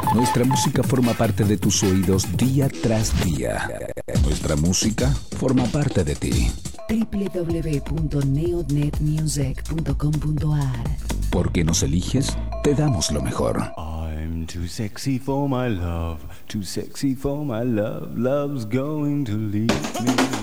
Nuestra música forma parte de tus oídos día tras día. Nuestra música forma parte de ti. www.neonetmusic.com.ar. Porque nos eliges, te damos lo mejor. I'm too sexy for my love, too sexy for my love, love's going to leave me.